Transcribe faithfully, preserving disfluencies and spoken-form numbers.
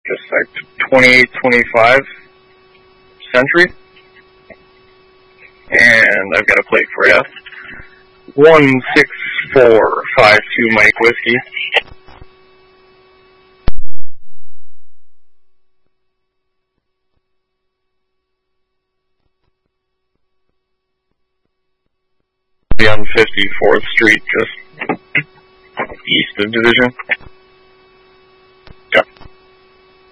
Just like twenty-eight twenty-five Century. And I've got a plate for you. one six four five two Mike Whiskey. On fifty-fourth Street, just east of Division.